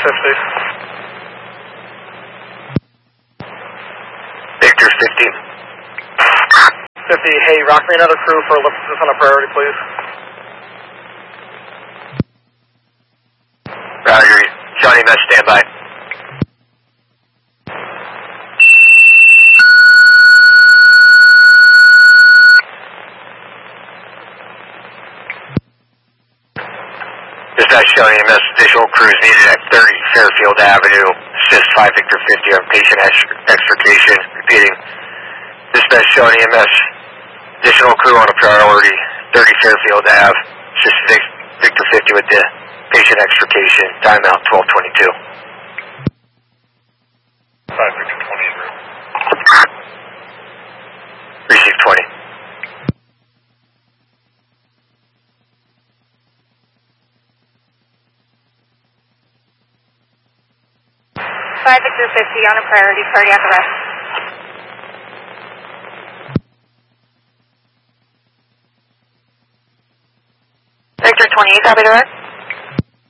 50. Victor 50. 50, hey, rock me another crew for lift assist on a priority, please. Roger, Johnny Mess, standby. Dispatch Johnny Mess, additional crews needed at 30 Fairfield Avenue. Assist 5 Victor 50 on patient extrication. Repeating. Dispatch Johnny Mess, additional crew on a priority. 30 Fairfield Ave. Assist Victor 50 with the patient extrication. Timeout 12:22. 5 Victor 20 in room. Receive 20. Victor 50 on a priority, cardiac arrest. Victor 28, copy the rest.